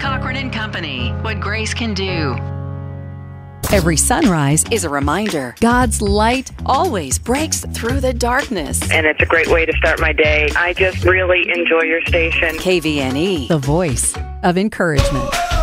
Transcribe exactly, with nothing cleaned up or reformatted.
Cochran and Company, what grace can do. Every sunrise is a reminder God's light always breaks through the darkness. And it's a great way to start my day. I just really enjoy your station. K V N E, the voice of encouragement.